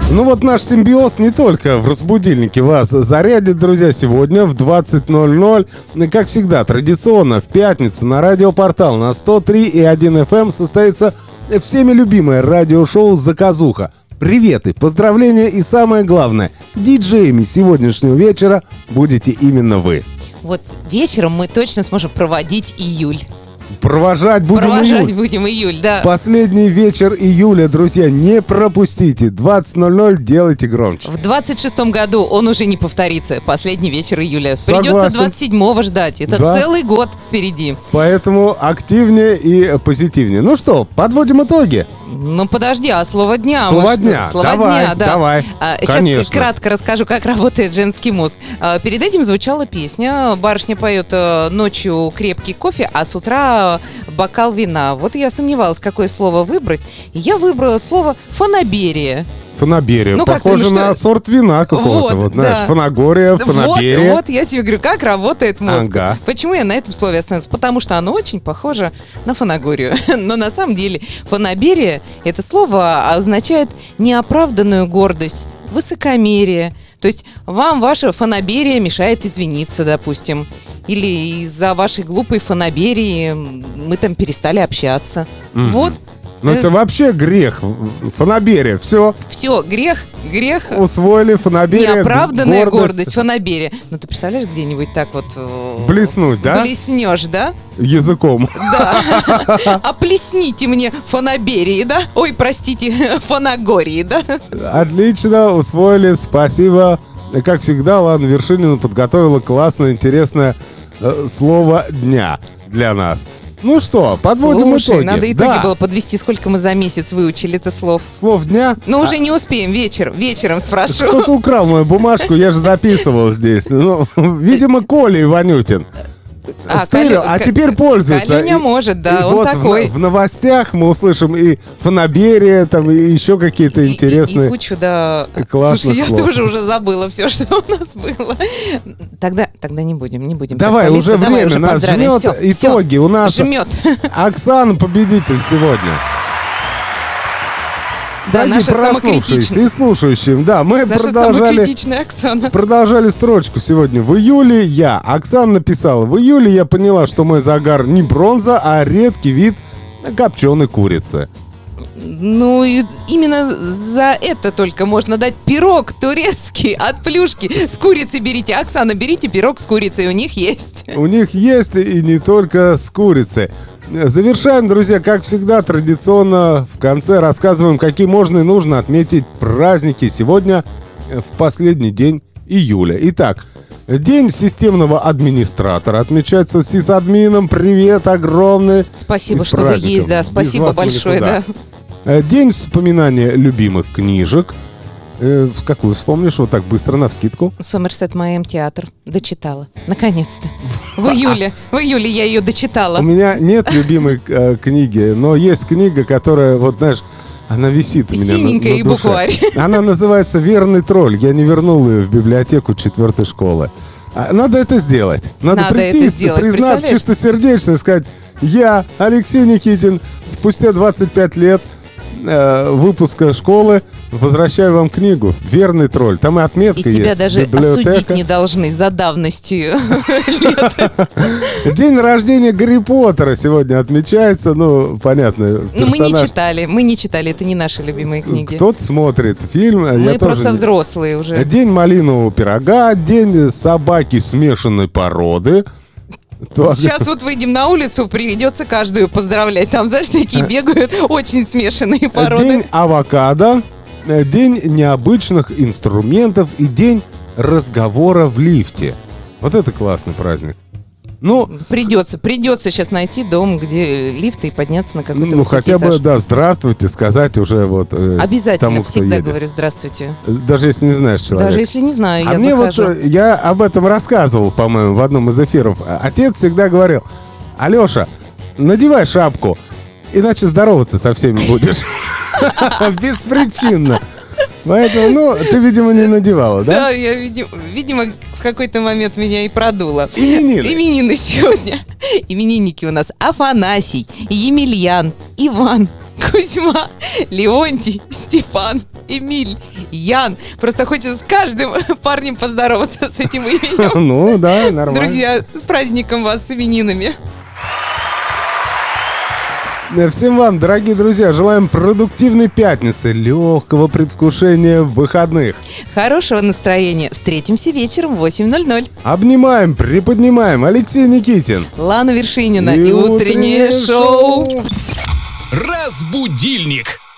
Ну вот наш симбиоз не только в разбудильнике вас зарядит, друзья, сегодня в 20:00. Как всегда, традиционно в пятницу на радиопортал на 103,1 FM состоится всеми любимое радиошоу «Заказуха». Приветы, поздравления и самое главное, диджеями сегодняшнего вечера будете именно вы. Вот вечером мы точно сможем проводить июль. Провожать будем июль, да. Последний вечер июля, друзья, не пропустите. 20:00 делайте громче. В 26-м году он уже не повторится. Последний вечер июля. Согласен. Придется 27-го ждать. Это целый год впереди. Поэтому активнее и позитивнее. Ну что, подводим итоги. Ну подожди, а слово дня? Слово дня. Давай. Сейчас Конечно. кратко расскажу, как работает женский мозг. Перед этим звучала песня. Барышня поет ночью крепкий кофе, а с утра бокал вина. Вот я сомневалась, какое слово выбрать. И я выбрала слово «фанаберия». Фанаберия. Ну, похоже на сорт вина какого-то. Вот, знаешь, да. фанагория, фанаберия. Вот я тебе говорю, как работает мозг. Ага. Почему я на этом слове остановилась? Потому что оно очень похоже на фанагорию. Но на самом деле фанаберия — это слово означает неоправданную гордость, высокомерие. То есть вам ваша фанаберия мешает извиниться, допустим. Или из-за вашей глупой фанаберии мы там перестали общаться. Мгм. Вот. Ну это вообще грех. Фанаберия. Все. Все, грех. Усвоили фанаберия. Неоправданная гордость, фанаберия. Ну ты представляешь, где-нибудь так вот... Блеснуть, да? Блеснешь, да? Языком. Да. Оплесните мне фанаберии, да? Ой, простите, фанагории, да? Отлично, усвоили. Спасибо. Как всегда, Лана Вершинина подготовила классное, интересное слово дня для нас. Ну что, подводим итоги. Надо итоги было подвести, сколько мы за месяц выучили это слов. Слов дня? Но уже не успеем, вечером спрошу. Кто-то украл мою бумажку, я же записывал здесь. Ну, видимо, Коля Иванютин. Стырил, а теперь пользуется. Калюня может, да, он вот такой. В новостях мы услышим и фанаберия, там, и еще какие-то интересные. И кучу, да. Классных Слушай, слов. я тоже уже забыла все, что у нас было. Тогда не будем. Давай, так уже давай, время уже нас поздравим. жмет. Итоги у нас. Жмет. Оксана победитель сегодня. Да, Дорогие наша проснувшиеся самокритичная. и слушающие, да, мы Наша самокритичная Оксана. продолжали строчку сегодня. В июле Оксана написала, в июле я поняла, что мой загар не бронза, а редкий вид копченой курицы. Ну, и именно за это только можно дать пирог турецкий от Плюшки. С курицей берите. Оксана, берите пирог с курицей, у них есть. У них есть и не только с курицей. Завершаем, друзья, как всегда, традиционно в конце рассказываем, какие можно и нужно отметить праздники сегодня, в последний день июля. Итак, День системного администратора отмечается сисадмином. Привет огромный. Спасибо, что вы есть, да. Спасибо большое, да. День вспоминания любимых книжек. Какую вспомнишь вот так быстро, навскидку? Сомерсет Мэйм театр. Дочитала. Наконец-то. В июле я ее дочитала. У меня нет любимой книги, но есть книга, которая, вот знаешь, она висит у меня синенькая на и душе. букварь. Она называется «Верный тролль». Я не вернул ее в библиотеку 4-й школы. Надо это сделать. Надо прийти и признать чистосердечно и сказать: я, Алексей Никитин, спустя 25 лет выпуска школы возвращаю вам книгу «Верный тролль». Там и отметка есть. И тебя даже библиотека. осудить не должны за давностью лет. День рождения Гарри Поттера сегодня отмечается. Ну, понятно. Ну, мы не читали, это не наши любимые книги. Кто-то смотрит фильм. Мы просто взрослые уже. День малинового пирога, день собаки смешанной породы. Сейчас вот выйдем на улицу, придется каждую поздравлять. Там, знаешь, такие бегают очень смешанные породы. День авокадо, день необычных инструментов и день разговора в лифте. Вот это классный праздник. Ну, придется сейчас найти дом, где лифты, и подняться на какой-то ну, высокий хотя бы, этаж. да, здравствуйте сказать уже вот обязательно, тому, кто всегда едет. говорю здравствуйте. Даже если не знаешь человека. Даже если не знаю, А я мне захожу. вот, я об этом рассказывал, по-моему, в одном из эфиров. Отец всегда говорил: Алеша, надевай шапку, иначе здороваться со всеми будешь. Беспричинно. Поэтому, ну, ты, видимо, не надевала, да? Да, я, видимо, в какой-то момент меня и продуло. Именины сегодня. Именинники у нас: Афанасий, Емельян, Иван, Кузьма, Леонтий, Степан, Эмиль, Ян. Просто хочется с каждым парнем поздороваться с этим именем. Ну да, нормально. Друзья, с праздником вас, с именинами. Всем вам, дорогие друзья, желаем продуктивной пятницы, легкого предвкушения выходных. Хорошего настроения. Встретимся вечером в 8:00. Обнимаем, приподнимаем. Алексей Никитин. Лана Вершинина и утреннее шоу. Разбудильник.